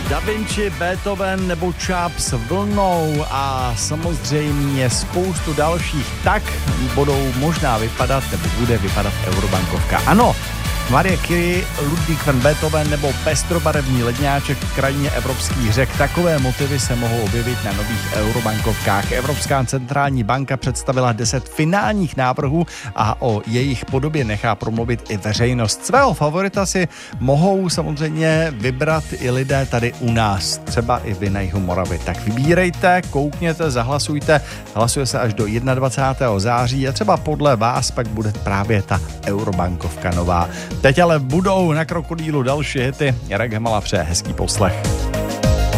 Da Vinci, Beethoven nebo Chop s Vlnou a samozřejmě spoustu dalších. Tak budou možná vypadat, nebo bude vypadat eurobankovka. Ano, Marie Curie, Ludwig van Beethoven nebo pestrobarevný ledňáček v krajině evropských řek. Takové motivy se mohou objevit na nových eurobankovkách. Evropská centrální banka představila 10 finálních návrhů a o jejich podobě nechá promluvit i veřejnost. Svého favorita si mohou samozřejmě vybrat i lidé tady u nás, třeba i vy na jihu Moravy. Tak vybírejte, koukněte, zahlasujte. Hlasuje se až do 21. září a třeba podle vás pak bude právě ta eurobankovka nová. Teď ale budou na Krokodýlu další hity. Jarek Hemala přeje hezký poslech.